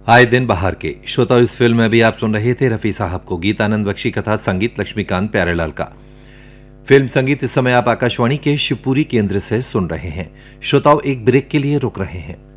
आए दिन बाहर के श्रोताओं, इस फिल्म में भी आप सुन रहे थे रफी साहब को। गीतानंद बख्शी कथा, संगीत लक्ष्मीकांत प्यारेलाल का। फिल्म संगीत इस समय आप आकाशवाणी के शिवपुरी केंद्र से सुन रहे हैं। श्रोताओं, एक ब्रेक के लिए रुक रहे हैं।